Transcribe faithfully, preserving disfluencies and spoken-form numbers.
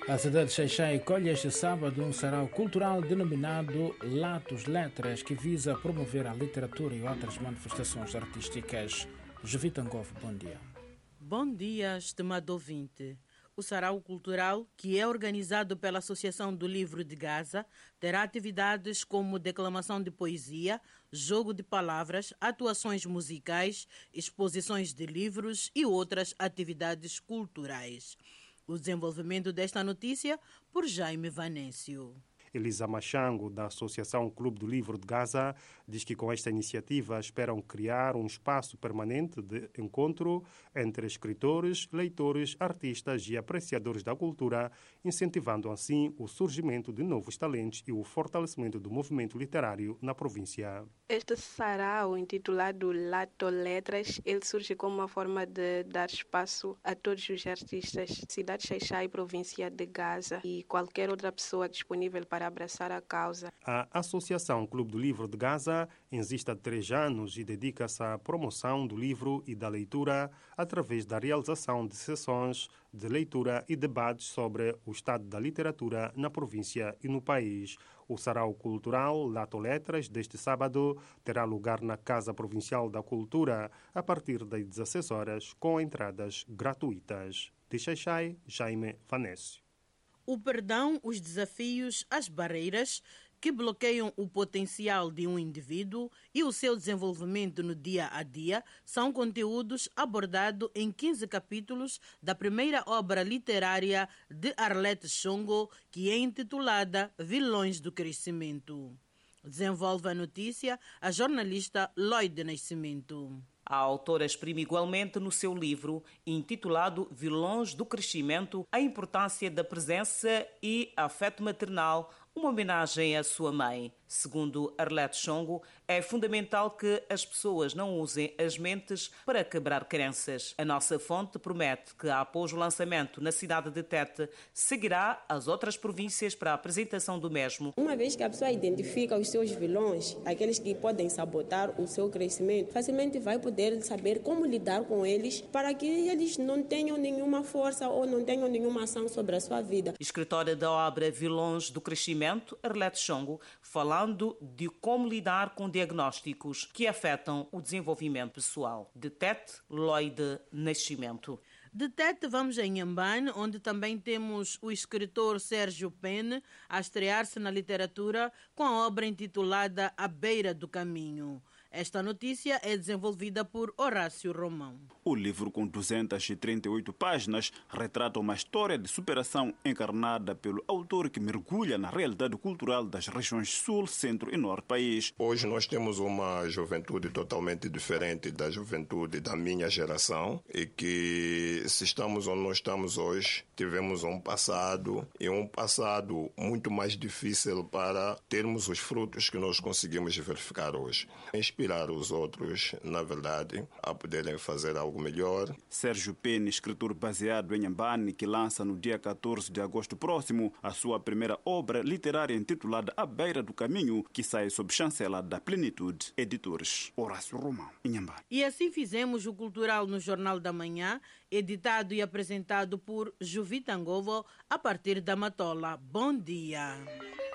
A cidade de Xai-Xai colhe este sábado um sarau cultural denominado Latos Letras, que visa promover a literatura e outras manifestações artísticas. Jovita Ngovo, bom dia. Bom dia, estimado ouvinte. O sarau cultural, que é organizado pela Associação do Livro de Gaza, terá atividades como declamação de poesia, jogo de palavras, atuações musicais, exposições de livros e outras atividades culturais. O desenvolvimento desta notícia por Jaime Vanésio. Elisa Machango, da Associação Clube do Livro de Gaza, diz que com esta iniciativa esperam criar um espaço permanente de encontro entre escritores, leitores, artistas e apreciadores da cultura, incentivando assim o surgimento de novos talentos e o fortalecimento do movimento literário na província. Este sarau, intitulado Lato Letras, ele surge como uma forma de dar espaço a todos os artistas, cidade de Xai-Xai, província de Gaza, e qualquer outra pessoa disponível para abraçar a causa. A Associação Clube do Livro de Gaza existe há três anos e dedica-se à promoção do livro e da leitura através da realização de sessões de leitura e debates sobre o estado da literatura na província e no país. O sarau cultural Lato Letras deste sábado terá lugar na Casa Provincial da Cultura a partir das dezesseis horas, com entradas gratuitas. De Xai-Xai, Jaime Vanésio. O perdão, os desafios, as barreiras que bloqueiam o potencial de um indivíduo e o seu desenvolvimento no dia a dia são conteúdos abordados em quinze capítulos da primeira obra literária de Arlete Songo, que é intitulada Vilões do Crescimento. Desenvolve a notícia a jornalista Lloyd Nascimento. A autora exprime igualmente no seu livro, intitulado Vilões do Crescimento, a importância da presença e afeto maternal, uma homenagem à sua mãe. Segundo Arlete Songo, é fundamental que as pessoas não usem as mentes para quebrar crenças. A nossa fonte promete que, após o lançamento na cidade de Tete, seguirá as outras províncias para a apresentação do mesmo. Uma vez que a pessoa identifica os seus vilões, aqueles que podem sabotar o seu crescimento, facilmente vai poder saber como lidar com eles para que eles não tenham nenhuma força ou não tenham nenhuma ação sobre a sua vida. Escritora da obra Vilões do Crescimento, Arlete Songo, falando de como lidar com diagnósticos que afetam o desenvolvimento pessoal. De Tete, Lloyd Nascimento. De Tete vamos a Inhambane, onde também temos o escritor Sérgio Pene a estrear-se na literatura com a obra intitulada À Beira do Caminho. Esta notícia é desenvolvida por Horácio Romão. O livro, com duzentas e trinta e oito páginas, retrata uma história de superação encarnada pelo autor que mergulha na realidade cultural das regiões Sul, Centro e Norte do país. Hoje nós temos uma juventude totalmente diferente da juventude da minha geração e que, se estamos onde nós estamos hoje, tivemos um passado e um passado muito mais difícil para termos os frutos que nós conseguimos verificar hoje. Inspirar os outros, na verdade, a poderem fazer algo melhor. Sérgio Pene, escritor baseado em Inhambane, que lança no dia catorze de agosto próximo a sua primeira obra literária intitulada À Beira do Caminho, que sai sob chancela da Plenitude Editores. Horácio Romão, Inhambane. E assim fizemos o Cultural no Jornal da Manhã, editado e apresentado por Jovita Ngovo, a partir da Matola. Bom dia!